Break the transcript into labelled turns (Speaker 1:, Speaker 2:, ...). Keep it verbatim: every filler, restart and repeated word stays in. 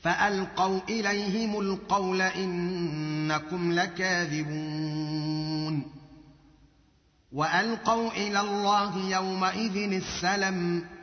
Speaker 1: فألقوا إليهم القول إنكم لكاذبون وألقوا إلى الله يومئذ السلم